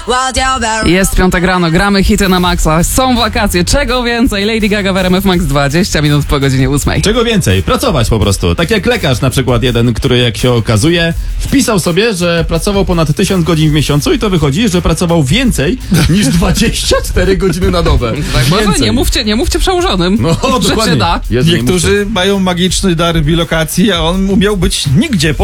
Jest piątek rano, gramy hity na maksa, są wakacje, czego więcej? Lady Gaga w RMF Max 20 minut po godzinie 8. Czego więcej? Pracować po prostu. Tak jak lekarz na przykład jeden, który jak się okazuje wpisał sobie, że pracował ponad 1000 godzin w miesiącu i to wychodzi, że pracował więcej niż 24 godziny na dobę. Tak, może nie mówcie przełożonym, No, że dokładnie. się da. Jezu, nie Niektórzy mają magiczny dar bilokacji, a on umiał być nigdzie.